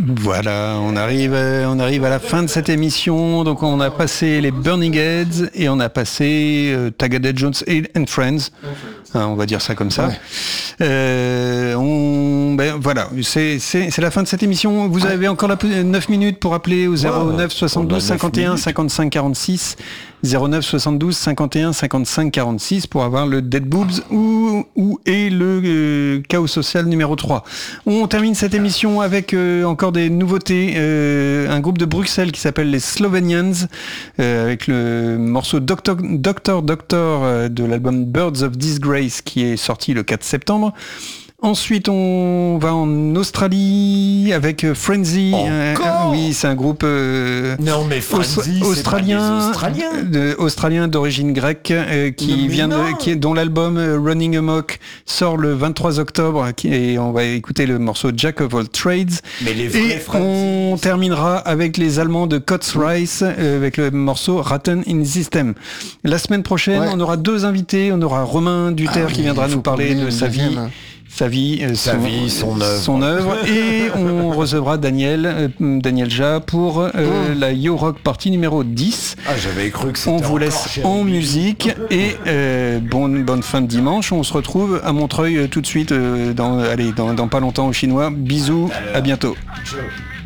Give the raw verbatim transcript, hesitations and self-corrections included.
Voilà, on arrive, on arrive à la fin de cette émission. Donc on a passé les Burning Heads et on a passé euh, Tagada Jones and Friends. Hein, on va dire ça comme ça. Ouais. Euh, on, ben, voilà, c'est, c'est, c'est la fin de cette émission. Vous avez encore la, neuf minutes pour appeler au zéro neuf soixante-douze cinquante et un cinquante-cinq quarante-six. zéro neuf soixante-douze cinquante et un cinquante-cinq quarante-six pour avoir le Dead Boobs ou, ou et le euh, Chaos Social numéro trois. On termine cette émission avec euh, encore des nouveautés. Euh, un groupe de Bruxelles qui s'appelle les Slovenians euh, avec le morceau Doctor Doctor Doctor euh, de l'album Birds of Disgrace qui est sorti le quatre septembre. Ensuite, on va en Australie avec Frenzy. Euh, oui, c'est un groupe euh, non, mais Frenzy, aus- australien, c'est pas des Australiens. De, australien d'origine grecque, euh, qui non, vient de, qui, dont l'album Running Amok sort le vingt-trois octobre. Qui, et on va écouter le morceau Jack of All Trades. Mais les vrais et Frenzy, on terminera avec les Allemands de Cots Rice euh, avec le morceau Ratten in System. La semaine prochaine, ouais. on aura deux invités. On aura Romain Duterre ah, qui viendra nous parler de sa vie. Vienne. Sa vie, euh, sa son, vie, son œuvre. Son œuvre. Et on recevra Daniel, euh, Daniel Ja pour euh, oh. la Yo Rock partie numéro dix. Ah, j'avais cru que c'était On vous laisse en musique et euh, bonne, bonne fin de dimanche. On se retrouve à Montreuil euh, tout de suite, euh, dans, allez, dans, dans pas longtemps au Chinois. Bisous, à bientôt. Ciao.